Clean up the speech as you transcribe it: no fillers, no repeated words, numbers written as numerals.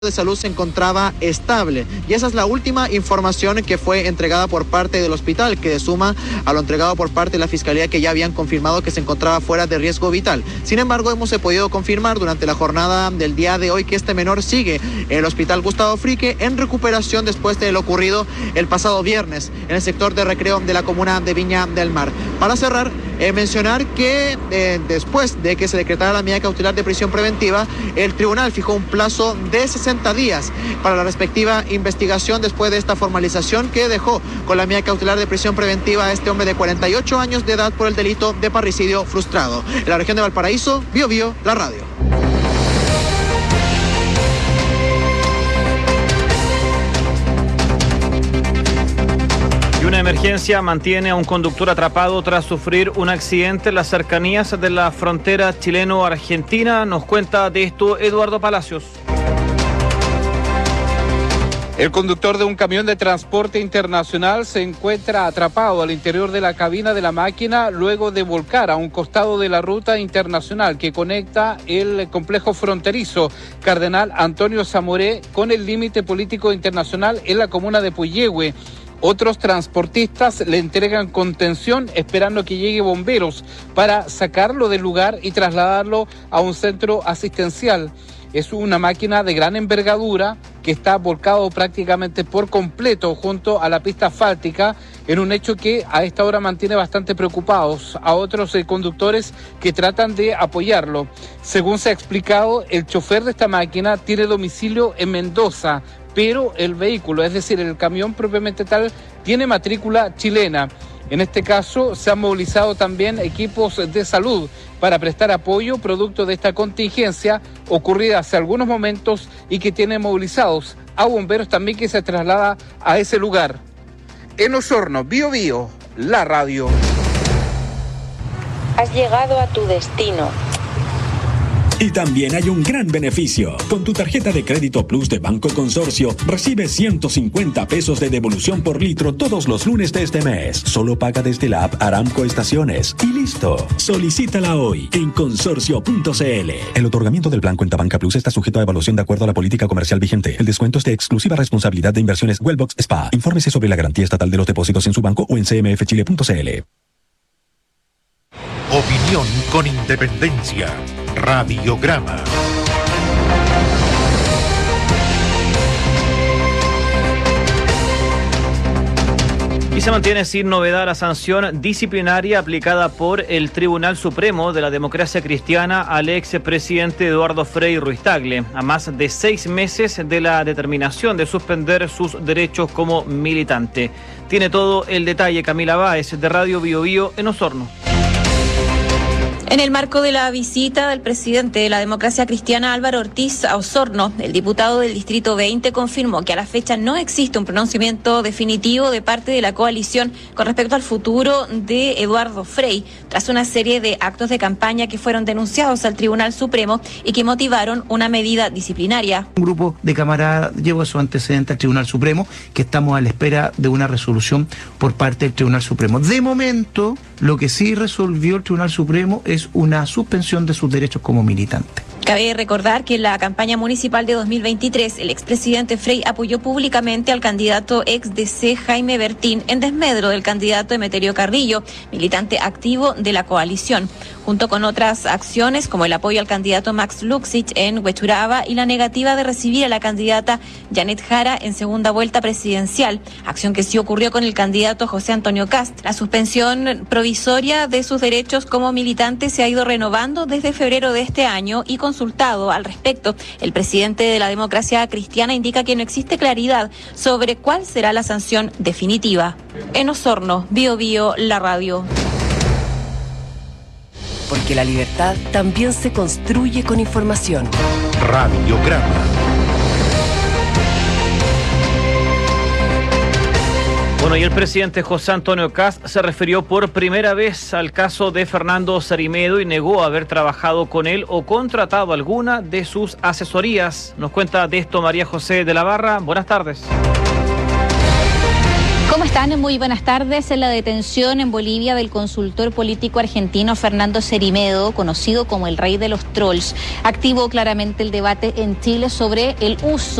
de salud se encontraba estable, y esa es la última información que fue entregada por parte del hospital, que suma a lo entregado por parte de la Fiscalía, que ya habían confirmado que se encontraba fuera de riesgo vital. Sin embargo, hemos podido confirmar durante la jornada del día de hoy que este menor sigue en el Hospital Gustavo Fricke en recuperación después de lo ocurrido el pasado viernes en el sector de recreo de la comuna de Viña del Mar. Para cerrar, mencionar que después de que se decretara la medida cautelar de prisión preventiva, el tribunal fijó un plazo de 60 días para la respectiva investigación después de esta formalización que dejó con la medida cautelar de prisión preventiva a este hombre de 48 años de edad por el delito de parricidio frustrado. En la región de Valparaíso, Biobío, la radio. Una emergencia mantiene a un conductor atrapado tras sufrir un accidente en las cercanías de la frontera chileno-argentina. Nos cuenta de esto Eduardo Palacios. El conductor de un camión de transporte internacional se encuentra atrapado al interior de la cabina de la máquina luego de volcar a un costado de la ruta internacional que conecta el complejo fronterizo Cardenal Antonio Zamoré con el límite político internacional en la comuna de Puyehue. Otros transportistas le entregan contención esperando que llegue bomberos para sacarlo del lugar y trasladarlo a un centro asistencial. Es una máquina de gran envergadura que está volcado prácticamente por completo junto a la pista asfáltica, en un hecho que a esta hora mantiene bastante preocupados a otros conductores que tratan de apoyarlo. Según se ha explicado, el chofer de esta máquina tiene domicilio en Mendoza, pero el vehículo, es decir, el camión propiamente tal, tiene matrícula chilena. En este caso se han movilizado también equipos de salud para prestar apoyo producto de esta contingencia ocurrida hace algunos momentos y que tiene movilizados a bomberos también que se traslada a ese lugar. En Osorno, Biobío, la radio. Has llegado a tu destino. Y también hay un gran beneficio. Con tu tarjeta de crédito Plus de Banco Consorcio, recibes 150 pesos de devolución por litro todos los lunes de este mes. Solo paga desde la app Aramco Estaciones. Y listo. Solicítala hoy en consorcio.cl. El otorgamiento del plan Cuenta Banca Plus está sujeto a evaluación de acuerdo a la política comercial vigente. El descuento es de exclusiva responsabilidad de Inversiones Wellbox SPA. Infórmese sobre la garantía estatal de los depósitos en su banco o en cmfchile.cl. Opinión con independencia. Radiograma. Y se mantiene sin novedad la sanción disciplinaria aplicada por el Tribunal Supremo de la Democracia Cristiana al expresidente Eduardo Frei Ruiz-Tagle, a más de 6 meses de la determinación de suspender sus derechos como militante. Tiene todo el detalle Camila Báez de Radio Biobío en Osorno. En el marco de la visita del presidente de la Democracia Cristiana Álvaro Ortiz a Osorno, el diputado del Distrito 20 confirmó que a la fecha no existe un pronunciamiento definitivo de parte de la coalición con respecto al futuro de Eduardo Frei, tras una serie de actos de campaña que fueron denunciados al Tribunal Supremo y que motivaron una medida disciplinaria. Un grupo de camaradas llevó su antecedente al Tribunal Supremo, que estamos a la espera de una resolución por parte del Tribunal Supremo. De momento, lo que sí resolvió el Tribunal Supremo es una suspensión de sus derechos como militante. Cabe recordar que en la campaña municipal de 2023, el expresidente Frei apoyó públicamente al candidato ex DC Jaime Bertín en desmedro del candidato Emeterio Carrillo, militante activo de la coalición, junto con otras acciones como el apoyo al candidato Max Luxich en Huechuraba y la negativa de recibir a la candidata Janet Jara en segunda vuelta presidencial, acción que sí ocurrió con el candidato José Antonio Kast. La suspensión provisoria de sus derechos como militante se ha ido renovando desde febrero de este año y consultado al respecto, el presidente de la Democracia Cristiana indica que no existe claridad sobre cuál será la sanción definitiva. En Osorno, Biobío, la radio. Porque la libertad también se construye con información. Radiograma. Bueno, y el presidente José Antonio Kast se refirió por primera vez al caso de Fernando Sarimedo y negó haber trabajado con él o contratado alguna de sus asesorías. Nos cuenta de esto María José de la Barra. Buenas tardes. ¿Cómo están? Muy buenas tardes. En la detención en Bolivia del consultor político argentino Fernando Cerimedo, conocido como el rey de los trolls, activó claramente el debate en Chile sobre el uso